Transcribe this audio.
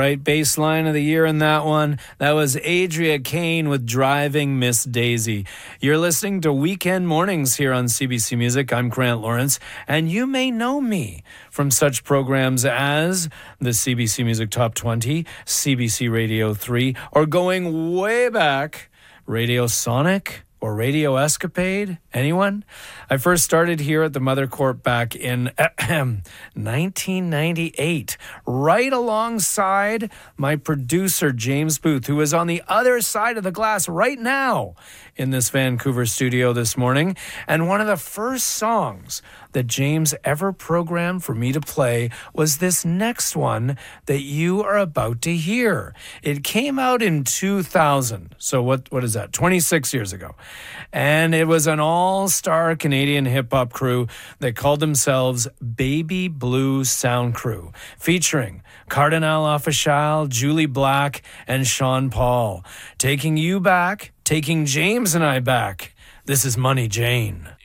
right, bass line of the year in that one. That was Adria Kane with Driving Miss Daisy. You're listening to Weekend Mornings here on CBC Music. I'm Grant Lawrence, and you may know me from such programs as the CBC Music Top 20, CBC Radio 3, or going way back, Radio Sonic or Radio Escapade? Anyone? I first started here at the Mother Court back in 1998, right alongside my producer, James Booth, who is on the other side of the glass right now in this Vancouver studio this morning. And one of the first songs that James ever programmed for me to play was this next one that you are about to hear. It came out in 2000. So what is that? 26 years ago. And it was an all-star Canadian hip-hop crew that called themselves Baby Blue Sound Crew, featuring Cardinal Offishall, Julie Black, and Sean Paul. Taking you back, taking James and I back. This is Money Jane.